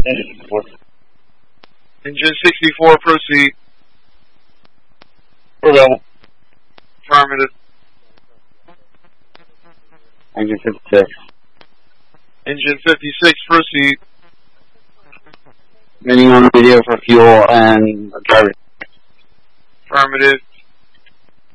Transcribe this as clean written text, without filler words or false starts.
Engine 64, proceed. Available. Affirmative. Engine 56. Engine 56, proceed. Meeting on radio for fuel and driver. Affirmative.